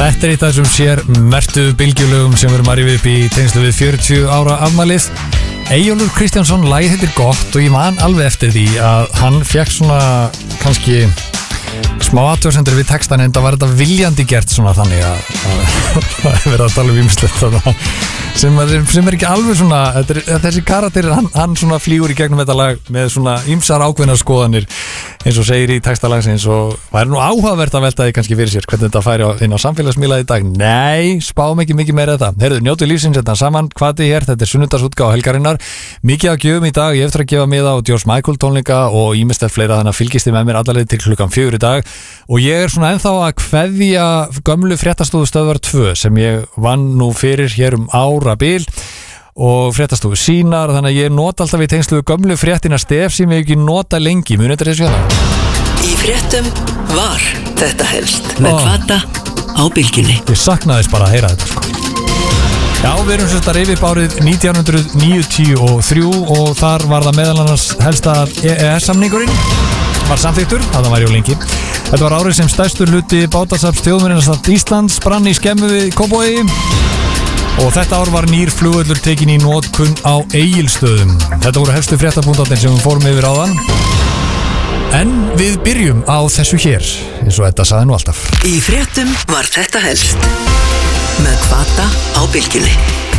Þetta eitt af þessum sér mertu bylgjulögum sem verum að rífa upp í tengslu við 40 ára afmælið. Eyjólfur Kristjánsson, lagið heitir Gott og ég man alveg eftir því að hann fekk svona kannski smá athugasemdir við textan, en það var þetta viljandi gert svona þannig að það er verið að tala um ýmislegt sem er ekki alveg svona, þessi karakter hann svona flýgur í gegnum þetta lag með svona ýmsar ákveðnar skoðanir eins og segir í textalagsins, og það er nú áhugavert að velta því kannski fyrir sér hvernig þetta færi inn á samfélagsmiðla í dag. Nei, spáum ekki mikið meira þetta. Heyrðu, njótu lífsins þetta saman, hvati hér, þetta er sunnudagsútgáfa helgarinnar, mikið að gjöfum í dag, ég eftir að gefa miða á George Michael tónleika og ýmislegt fleira, þannig að fylgist þið með mér allarleið til klukkan 4 í dag, og ég er svona ennþá að kveðja gömlu fréttastofu Stöðvar 2 sem ég vann nú fyrir hér árabil og fréttastofu Sínar, þannig að ég nota alltaf í tengslu gömlu fréttina stef sem ég ekki nota lengi, munið þetta þessu hérna. Í fréttum var þetta helst með Hvata á Bylgjunni. Ég saknaði þess bara að heyra þetta sko. Já, við erum sérst að rifja upp árið 1993 og þar var það meðal annars helsta EES-samningurinn var samþyktur, það var jú lengi. Þetta var árið sem stærstur hluti bátasafns Þjóðminjasafns Íslands brann í skemmu við Kópavogi. Og þetta ár var nýr flugvöllur tekin í notkun á Egilsstöðum. Þetta voru helstu fréttapunktarnir sem við fórum yfir áðan. En við byrjum á þessu hér, eins og þetta sagði nú alltaf. Í fréttum var þetta helst með Hvata á Bylgjunni.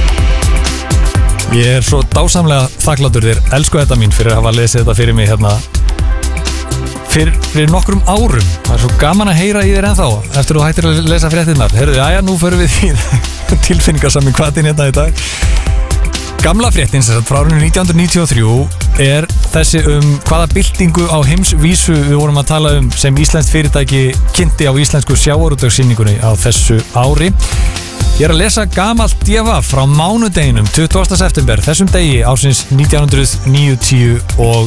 Ég er svo dásamlega þakklátur þér, elsku þetta mín, fyrir að hafa lesið þetta fyrir mig hérna fyrir nokkrum árum. Það er svo gaman að heyra í þér ennþá eftir þú hættir að lesa fréttirnar. Heyrðu, jæja, nú förum við í tilfinningasami hvatin hérna í dag. Gamla fréttin sem sagt frá árinu 1993 er þessi hvaða byltingu á heimsvísu við vorum að tala sem íslenskt fyrirtæki kynnti á íslensku sjávarútvegssýningunni á þessu ári. Ég er að lesa gamalt DFF frá mánudeginum 20. september, þessum degi ársins 1993.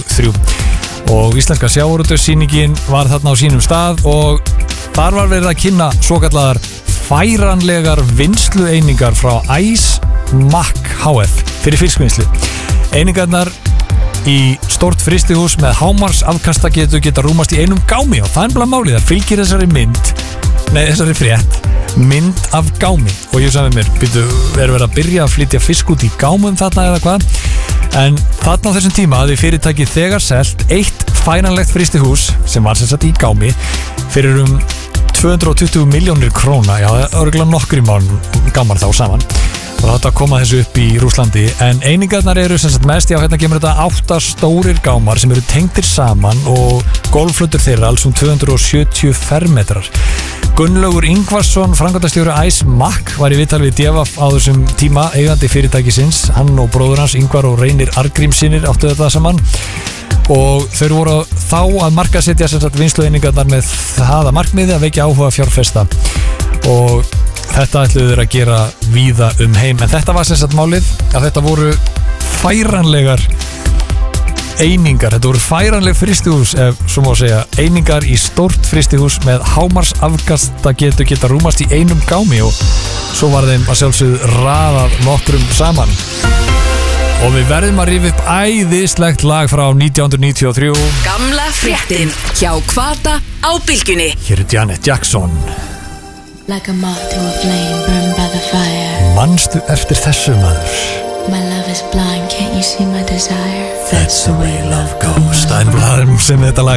Og íslenska sjávarútvegssýningin var þarna á sínum stað og þar var verið að kynna svokallaðar færanlegar vinnslueiningar frá IceMac HF fyrir fiskvinnslu. Einingarnar í stórt frystihús með hámars afkastagetu geta rúmast í einum gámi og það er bara málið, það fylgir þessari frétt mynd af gámi og ég sagði mér, erum við að byrja að flytja fisk út í gámum þarna eða hvað? En þarna á þessum tíma hafði fyrirtækið þegar selt eitt færanlegt frystihús sem var sem sagt í gámi fyrir 220 milljónir króna, já, örugglega nokkur í gámar þá saman. Og það átti að koma þessu upp í Rússlandi, en einingarnar eru sem sagt mest, já, hérna kemur þetta 8 stórir gámar sem eru tengdir saman og golfflötur þeirra alls 270 fermetrar. Gunnlaugur Ingvarsson, framkvæmdastjóri IceMac, var í viðtali við DFF á þessum tíma, eigandi fyrirtækisins. Hann og bróður hans, Ingvar og Reynir Arngrímssynir, áttu þetta saman. Og þau voru þá að markaðssetja sem sagt vinnslueiningarnar með það að markmiði að vekja áhuga fjárfesta. Og þetta ætluðu þeir að gera víða heim. En þetta var sem sagt málið, að þetta voru færanlegar einingar, þetta voru færanleg frystihús, ef svo má segja, einingar í stórt frystihús með hámars afkastagetu geta rúmast í einum gámi og svo var þeim að sjálfsögðu raðað nokkrum saman. Og við verðum að rífa upp æðislegt lag frá 1993. Gamla fréttin hjá Hvata á Bylgjunni. Hér er Janet Jackson. Like a moth to a flame burned by the fire. Manstu eftir þessu maður? My love is blind, can't you see my desire? That's the way love goes. Það er blaðum sem þetta lag